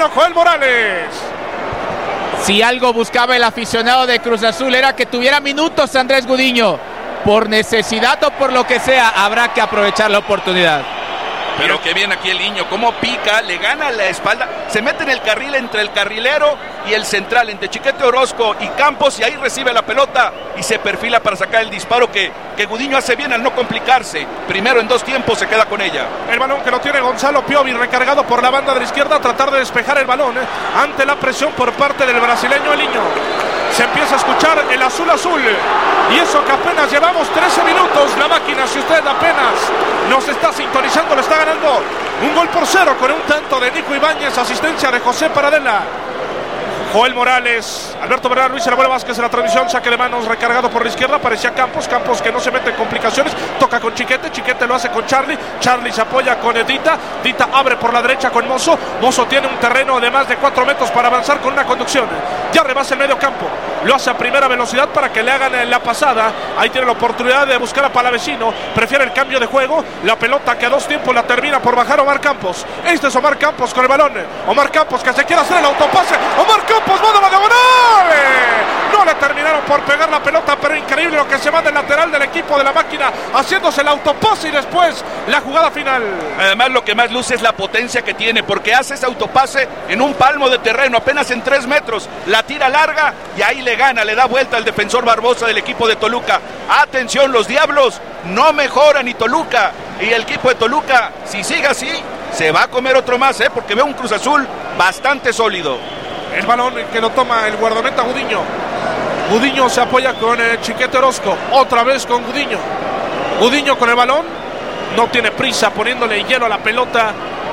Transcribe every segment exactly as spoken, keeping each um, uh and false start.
terreno Joel Morales. Si algo buscaba el aficionado de Cruz Azul era que tuviera minutos Andrés Gudiño. Por necesidad o por lo que sea, habrá que aprovechar la oportunidad. Pero qué bien aquí el niño, cómo pica, le gana la espalda, se mete en el carril entre el carrilero y el central, entre Chiquete Orozco y Campos, y ahí recibe la pelota y se perfila para sacar el disparo que, que Gudiño hace bien al no complicarse. Primero en dos tiempos se queda con ella. El balón que lo tiene Gonzalo Piovi, recargado por la banda de la izquierda, a tratar de despejar el balón, eh, ante la presión por parte del brasileño El Niño. Se empieza a escuchar el azul azul, y eso que apenas llevamos trece minutos. La máquina, si usted apenas nos está sintonizando, le está ganando un gol por cero con un tanto de Nico Ibáñez, asistencia de José Paradela. Joel Morales, Alberto Bernal, Luis Arabuela Vázquez en la transmisión, saque de manos recargado por la izquierda, parecía Campos, Campos que no se mete en complicaciones, toca con Chiquete, Chiquete lo hace con Charlie, Charlie se apoya con Dita, Dita abre por la derecha con Mozo, Mozo tiene un terreno de más de cuatro metros para avanzar con una conducción, ya rebasa el medio campo, lo hace a primera velocidad para que le hagan la pasada, ahí tiene la oportunidad de buscar a Palavecino, prefiere el cambio de juego, la pelota que a dos tiempos la termina por bajar Omar Campos, este es Omar Campos con el balón, Omar Campos que se quiere hacer el autopase, Omar Campos manda la diagonal, no le terminaron por pegar la pelota, pero increíble lo que se va del lateral del equipo de la máquina, haciéndose el autopase y después la jugada final. Además lo que más luce es la potencia que tiene, porque hace ese autopase en un palmo de terreno, apenas en tres metros, la tira larga y ahí le gana, le da vuelta al defensor Barbosa del equipo de Toluca. Atención, los Diablos no mejoran, y Toluca, y el equipo de Toluca, si sigue así, se va a comer otro más, ¿eh? Porque veo un Cruz Azul bastante sólido. El balón que lo toma el guardameta Gudiño. Gudiño se apoya con eh, Chiquete Orozco. Otra vez con Gudiño. Gudiño con el balón. No tiene prisa poniéndole hielo a la pelota.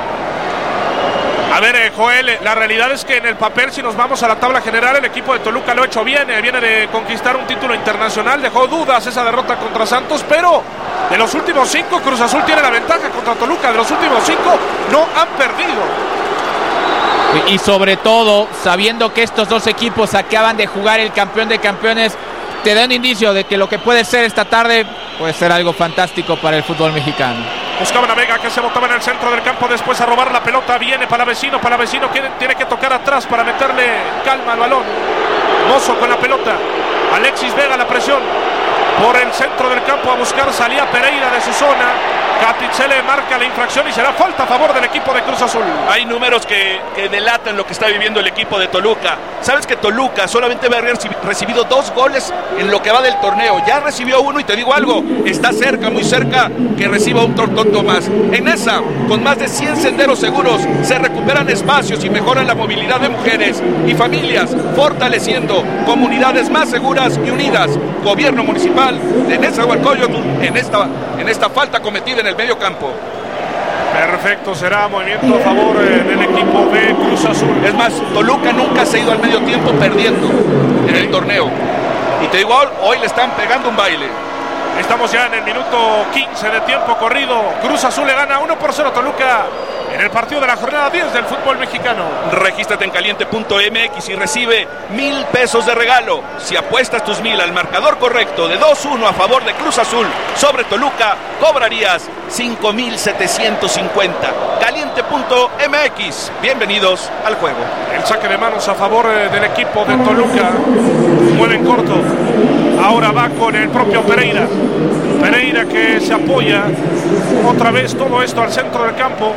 A ver, eh, Joel, la realidad es que en el papel, si nos vamos a la tabla general, el equipo de Toluca lo ha hecho bien. Eh, viene de conquistar un título internacional. Dejó dudas esa derrota contra Santos, pero de los últimos cinco, Cruz Azul tiene la ventaja contra Toluca. De los últimos cinco, no han perdido. Y sobre todo, sabiendo que estos dos equipos acaban de jugar el campeón de campeones, te da un indicio de que lo que puede ser esta tarde puede ser algo fantástico para el fútbol mexicano. Buscaban a Vega, que se botaba en el centro del campo, después a robar la pelota, viene Palavecino, Palavecino tiene que tocar atrás para meterle calma al balón. Mozo con la pelota, Alexis Vega la presión, por el centro del campo a buscar salida Pereira de su zona. Catichele marca la infracción y será falta a favor del equipo de Cruz Azul. Hay números que, que delatan lo que está viviendo el equipo de Toluca. Sabes que Toluca solamente va a haber recibido dos goles en lo que va del torneo. Ya recibió uno y te digo algo, está cerca, muy cerca que reciba un tonto más. En esa, con más de cien senderos seguros, se recuperan espacios y mejoran la movilidad de mujeres y familias, fortaleciendo comunidades más seguras y unidas. Gobierno municipal de Nezahualcóyotl en esta, en esta falta cometida en el medio campo. Perfecto, será movimiento a favor eh, del equipo de Cruz Azul. Es más, Toluca nunca se ha ido al medio tiempo perdiendo en el torneo. Y te digo, hoy le están pegando un baile. Estamos ya en el minuto quince de tiempo corrido. Cruz Azul le gana uno por cero a Toluca en el partido de la jornada diez del fútbol mexicano. Regístrate en caliente punto m x y recibe mil pesos de regalo. Si apuestas tus mil al marcador correcto de dos uno a favor de Cruz Azul sobre Toluca, cobrarías cinco mil setecientos cincuenta. caliente punto m x. Bienvenidos al juego. El saque de manos a favor eh, del equipo de Toluca. Mueve en corto. Ahora va con el propio Pereira. Pereira que se apoya. Otra vez todo esto al centro del campo.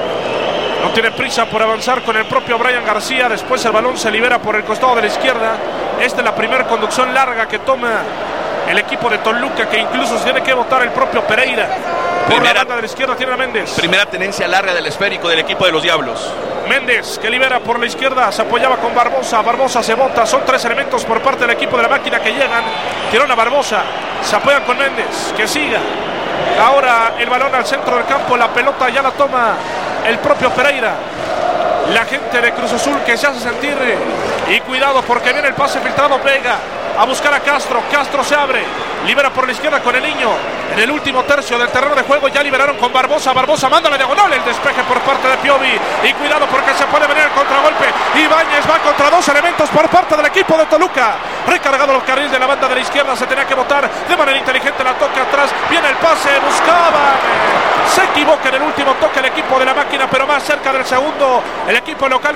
No tiene prisa por avanzar con el propio Brian García. Después el balón se libera por el costado de la izquierda. Esta es la primera conducción larga que toma el equipo de Toluca, que incluso se tiene que botar el propio Pereira. Por primera, la banda de la izquierda tiene a Méndez. Primera tenencia larga del esférico del equipo de los Diablos. Méndez que libera por la izquierda, se apoyaba con Barbosa. Barbosa se bota, son tres elementos por parte del equipo de la máquina que llegan. Tirón a Barbosa, se apoyan con Méndez, que siga. Ahora el balón al centro del campo, la pelota ya la toma el propio Pereira. La gente de Cruz Azul que se hace sentir, y cuidado porque viene el pase filtrado. Vega a buscar a Castro, Castro se abre, libera por la izquierda con el Niño. En el último tercio del terreno de juego ya liberaron con Barbosa. Barbosa manda la diagonal, el despeje por parte de Piovi. Y cuidado porque se puede venir el contragolpe. Ibáñez va contra dos elementos por parte del equipo de Toluca. Recargado los carriles de la banda de la izquierda, se tenía que botar de manera inteligente, la toca atrás. Viene el pase, buscaba. Se equivoca en el último toque el equipo de la máquina, pero más cerca del segundo el equipo local.